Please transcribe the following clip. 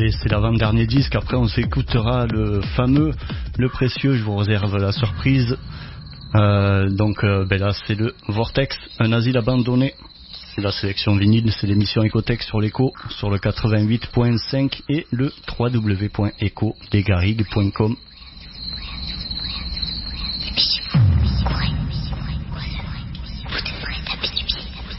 Allez, c'est l'avant-dernier disque, après on s'écoutera le fameux, le précieux, je vous réserve la surprise. Là c'est le Vortex, un asile abandonné. C'est la sélection vinyle, c'est l'émission Ecotech sur l'Echo, sur le 88.5 et le www.ecodesgarrigues.com.